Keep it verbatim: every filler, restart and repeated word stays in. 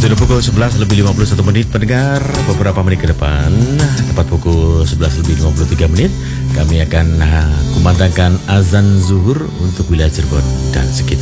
Sudah pukul sebelas lebih lima puluh satu menit pendengar. Beberapa menit ke depan, tepat pukul sebelas lebih lima puluh tiga menit, kami akan uh, kumandangkan azan zuhur untuk wilayah Cirebon dan sekitar.